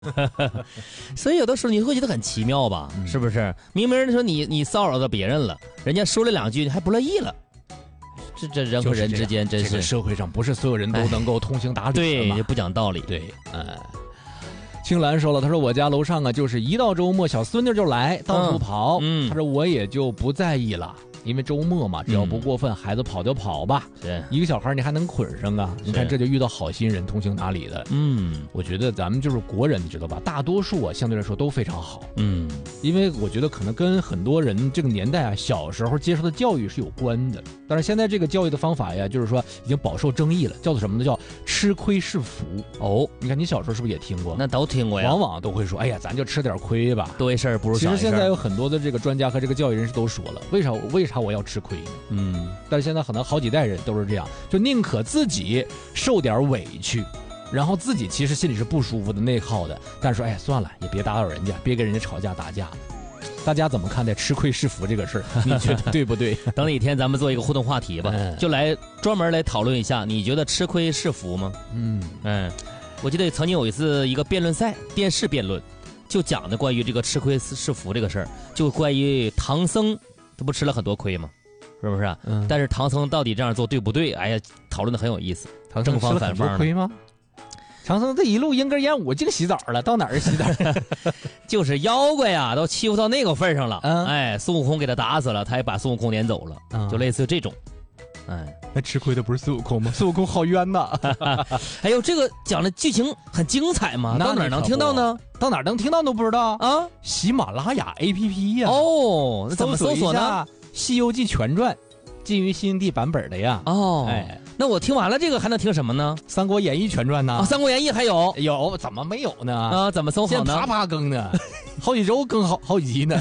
所以有的时候你会觉得很奇妙吧，是不是？明明说你骚扰到别人了，人家说了2句你还不乐意了。这人和人之间真是、 这个社会上不是所有人都能够通情达理的嘛， 对，不讲道理。 对，青兰说了，他说我家楼上啊，就是一到周末小孙女就来到处跑，他说我也就不在意了。因为周末嘛，只要不过分，孩子跑就跑吧。 是一个小孩，你还能捆上啊？你看这就遇到好心人，通情达理的。我觉得咱们就是国人，你知道吧？大多数啊，相对来说都非常好。因为我觉得可能跟很多人这个年代啊，小时候接受的教育是有关的。但是现在这个教育的方法呀，就是说已经饱受争议了，叫做什么呢？叫吃亏是福。哦，你看你小时候是不是也听过？ 那都听过呀。 往往都会说，哎呀，咱就吃点亏吧， 多一事不如少一事。 其实现在有很多的这个专家和这个教育人士都说了，为啥我要吃亏呢？但是现在可能好几代人都是这样，就宁可自己受点委屈，然后自己其实心里是不舒服的、内耗的，但是说哎算了，也别打扰人家，别跟人家吵架打架。大家怎么看待吃亏是福这个事儿？你觉得对不对？ 等哪天咱们做一个互动话题吧，就专门来讨论一下，你觉得吃亏是福吗？我记得曾经有一个辩论赛，电视辩论，就讲的关于这个吃亏是福这个事儿，就关于唐僧，他不吃了很多亏吗？是不是？但是唐僧到底这样做对不对？哎呀，讨论的很有意思。 唐僧吃了很多亏吗？唐僧这一路莺歌燕舞净洗澡了，到哪儿洗澡？ 就是妖怪呀，都欺负到那个份上了。哎，孙悟空给他打死了，他也把孙悟空撵走了，就类似于这种。 那吃亏的不是孙悟空吗？孙悟空好冤呐！ 还有这个讲的剧情很精彩吗？到哪儿能听到呢？ 到哪儿能听到都不知道啊！ 喜马拉雅 APP 呀。 哦，那怎么搜索呢？ 《西游记全传》金鱼新帝版本的呀。 那我听完了这个还能听什么呢？ 《三国演义全传》呢？ 三国演义还有？ 怎么没有呢？ 怎么搜好呢？ 现在啪更呢，好几周更好几集呢。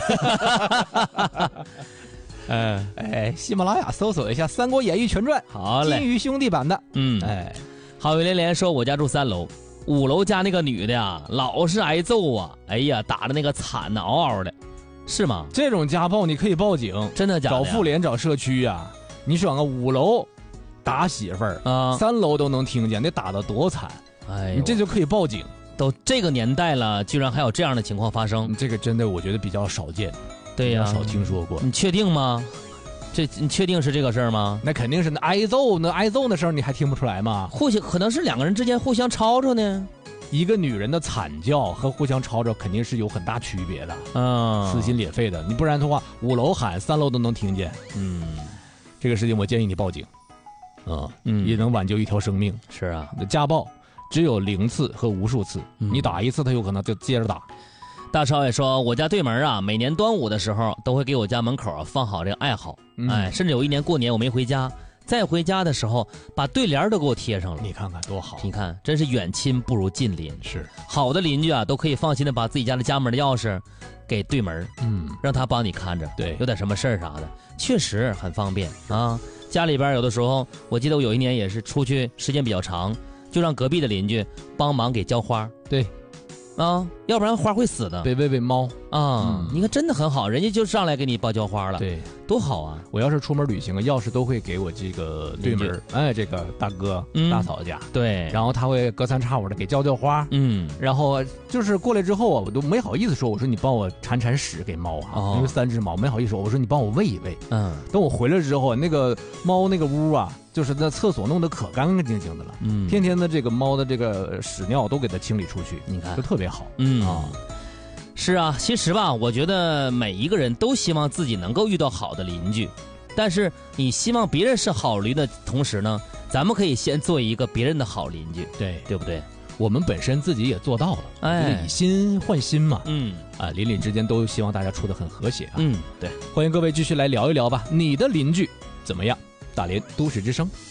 喜马拉雅搜索一下《三国演义全传》， 好嘞， 金鱼兄弟版的。 好运连连说我家住3楼，5楼家那个女的呀，老是挨揍啊，哎呀，打的那个惨的嗷嗷的。是吗？ 这种家暴你可以报警， 真的假的？ 找妇联找社区呀。你想啊，5楼打媳妇儿3楼都能听见，那打得多惨！哎，你这就可以报警。 都这个年代了，居然还有这样的情况发生， 这个真的我觉得比较少见。 对呀， 少听说过。 你确定吗？你确定是这个事儿吗？ 那肯定是挨揍的事儿，你还听不出来吗？ 可能是2个人之间互相吵吵呢。 一个女人的惨叫和互相吵吵肯定是有很大区别的，撕心裂肺的。你不然的话，5楼喊3楼都能听见。这个事情我建议你报警，也能挽救一条生命。 是啊， 家暴只有0次和无数次，你打1次，他有可能就接着打。 大超也说，我家对门啊，每年端午的时候都会给我家门口放好这个爱好，甚至有一年过年我没回家，再回家的时候把对联都给我贴上了。 你看看多好！ 你看，真是远亲不如近邻。 是好的邻居啊，都可以放心的把自己家的家门的钥匙给对门，让他帮你看着。 对， 有点什么事儿啥的，确实很方便啊。家里边有的时候，我记得我有一年也是出去时间比较长，就让隔壁的邻居帮忙给浇花。 对。 要不然花会死的， 被喂猫啊！你看真的很好，人家就上来给你报浇花了， 对， 多好啊！ 我要是出门旅行啊，钥匙都会给我这个对门，这个大哥、大嫂家， 对， 然后他会隔三差五的给浇花，然后就是过来之后啊，我都没好意思说，我说你帮我铲屎给猫啊，因为3只猫，没好意思说，我说你帮我喂一喂，等我回来之后，那个猫那个屋啊。就是那厕所弄得可干干净净的了，天天的这个猫的这个屎尿都给它清理出去， 你看就特别好， 是啊，其实吧，我觉得每一个人都希望自己能够遇到好的邻居，但是你希望别人是好邻居的同时呢，咱们可以先做一个别人的好邻居，对不对？ 我们本身自己也做到了，以心换心嘛，邻里之间都希望大家处得很和谐啊， 对， 欢迎各位继续来聊一聊吧，你的邻居怎么样？大连都市之声。